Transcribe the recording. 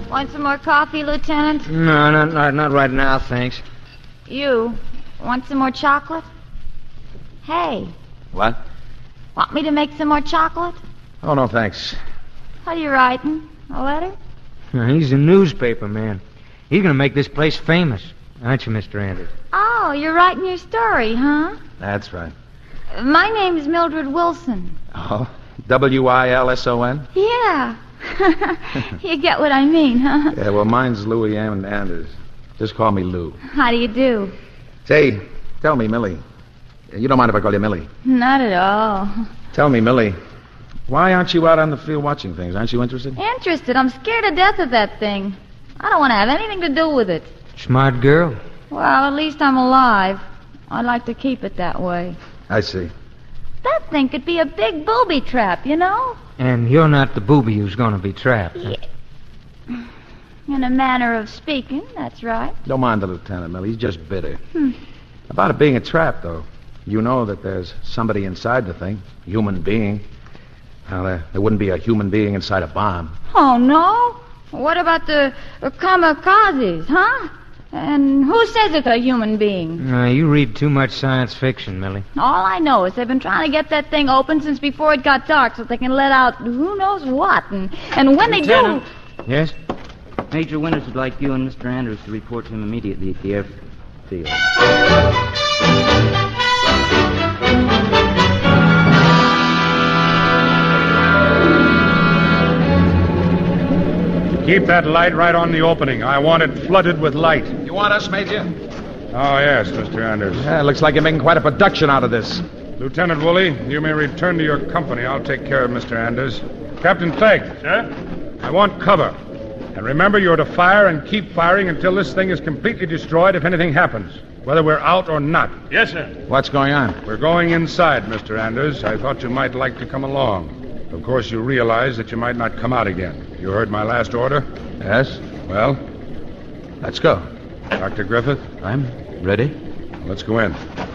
Want some more coffee, Lieutenant? No, not right now, thanks. You, want some more chocolate? Hey, What? want me to make some more chocolate? Oh, no, thanks. What are you writing? A letter? He's a newspaper man. He's going to make this place famous. Aren't you, Mr. Anders? Oh, you're writing your story, huh? That's right. My name's Mildred Wilson. Oh, Wilson? Yeah. You get what I mean, huh? Yeah, well, mine's Louis M. Anders. Just call me Lou. How do you do? Say, tell me, Millie. You don't mind if I call you Millie? Not at all. Tell me, Millie, why aren't you out on the field watching things? Aren't you interested? Interested? I'm scared to death of that thing. I don't want to have anything to do with it. Smart girl. Well, at least I'm alive. I'd like to keep it that way. I see. That thing could be a big booby trap, you know? And you're not the booby who's going to be trapped. Huh? Yeah. In a manner of speaking, that's right. Don't mind the lieutenant, Millie. He's just bitter. About it being a trap, though. You know that there's somebody inside the thing. Human being. Now, there wouldn't be a human being inside a bomb. Oh, no? What about the kamikazes, huh? And who says it's a human being? You read too much science fiction, Millie. All I know is they've been trying to get that thing open since before it got dark so they can let out who knows what. And when Lieutenant. they do... Yes? Major Winters would like you and Mr. Anders to report to him immediately at the airfield. Keep that light right on the opening. I want it flooded with light. You want us, Major? Oh, yes, Mr. Anders. Yeah, looks like you're making quite a production out of this. Lieutenant Woolley, you may return to your company. I'll take care of Mr. Anders. Captain Clegg. Sir? I want cover. And remember, you're to fire and keep firing until this thing is completely destroyed if anything happens, whether we're out or not. Yes, sir. What's going on? We're going inside, Mr. Anders. I thought you might like to come along. Of course, you realize that you might not come out again. You heard my last order? Yes? Well, Let's go. Dr. Griffith, I'm ready. let's go in.